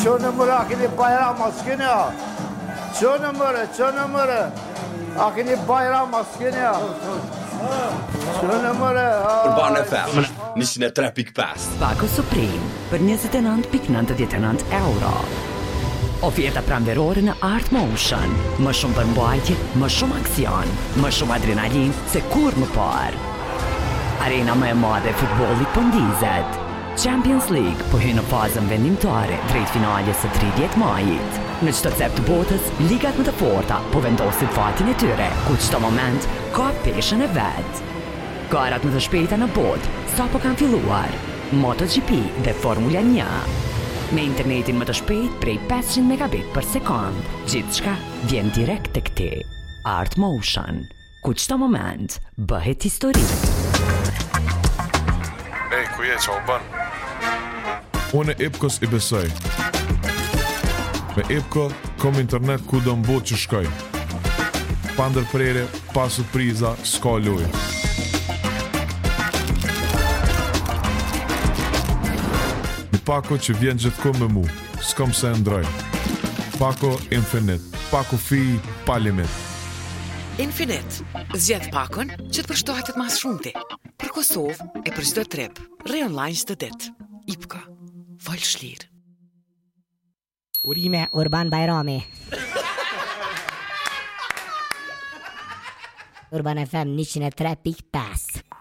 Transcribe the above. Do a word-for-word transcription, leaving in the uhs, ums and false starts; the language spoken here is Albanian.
Çone mure, akini bayram maskeni ya. Çone mure, çone mure. Akini bayram maskeni ya. Çone mure. Urban F M, njëzet e tre pikë pesë. Paco Supreme për njëzet e nëntë pikë nëntëdhjetë e nëntë euro. Oferta pranverore në Art Motion. Më shumë përmbajtje, më shumë aksion, më shumë adrenalin se kur më parë. Arena më e madhe e futbollit po ndizet. Champions League po hyn në fazën vendimtare drejt finales së tridhjetë majit. Në çdo cep të botës, ligat më të forta po vendosin fatin e tyre, ku çdo moment ka peshën e vet. Garat më të shpejta në botë sapo kanë filluar. MotoGP dhe Formula një. Me internetin më të shpejt prej pesëqind megabit për sekond, gjithçka vjen direkt tek ti. Art Motion, ku çdo moment bëhet histori. Ej, ku je, qa u bën? Unë e Ipkos i besoj. Me Ipko, kom internet ku do në botë që shkoj. Pa ndërprerje, pa surpriza, s'ka lojë. Një Paco që vjen gjithko me mu, s'kom se ndroj. Paco Infinite, Paco fi pa limit. Infinite, zgjedh Pacon që të përshtohet të mas shumëti. Për Kosovë e për çdo trip, rre online çdo ditë. Ipka, fal shlirë. Urime Urban Bajrami. Urban F M njëzet e tre pikë pesë.